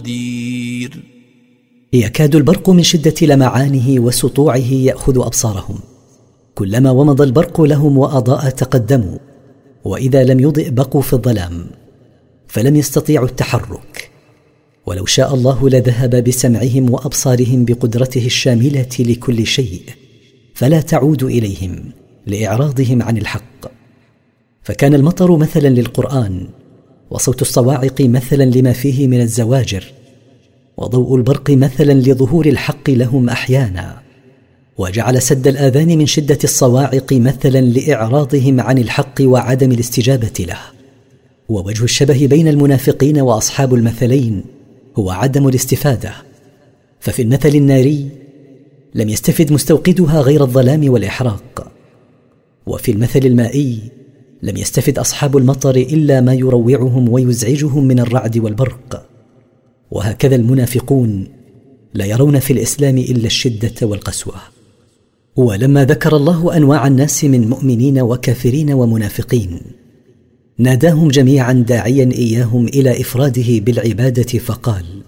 يكاد البرق من شدة لمعانه وسطوعه يأخذ أبصارهم، كلما ومض البرق لهم وأضاء تقدموا، وإذا لم يضئ بقوا في الظلام فلم يستطيعوا التحرك. ولو شاء الله لذهب بسمعهم وأبصارهم بقدرته الشاملة لكل شيء، فلا تعود إليهم لإعراضهم عن الحق. فكان المطر مثلا للقرآن، وصوت الصواعق مثلا لما فيه من الزواجر، وضوء البرق مثلا لظهور الحق لهم أحيانا، وجعل سد الآذان من شدة الصواعق مثلا لإعراضهم عن الحق وعدم الاستجابة له. ووجه الشبه بين المنافقين وأصحاب المثلين هو عدم الاستفادة، ففي المثل الناري لم يستفد مستوقدها غير الظلام والإحراق، وفي المثل المائي لم يستفد أصحاب المطر إلا ما يروعهم ويزعجهم من الرعد والبرق. وهكذا المنافقون لا يرون في الإسلام إلا الشدة والقسوة. ولما ذكر الله أنواع الناس من مؤمنين وكافرين ومنافقين، ناداهم جميعا داعيا إياهم إلى إفراده بالعبادة فقال: